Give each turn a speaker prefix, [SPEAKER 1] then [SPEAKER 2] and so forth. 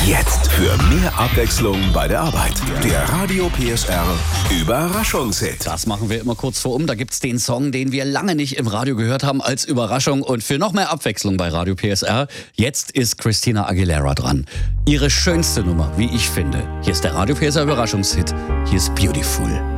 [SPEAKER 1] Jetzt für mehr Abwechslung bei der Arbeit. Der Radio PSR Überraschungshit.
[SPEAKER 2] Das machen wir immer kurz vor um. Da gibt's den Song, den wir lange nicht im Radio gehört haben, als Überraschung. Und für noch mehr Abwechslung bei Radio PSR, jetzt ist Christina Aguilera dran. Ihre schönste Nummer, wie ich finde. Hier ist der Radio PSR Überraschungshit. Hier ist Beautiful.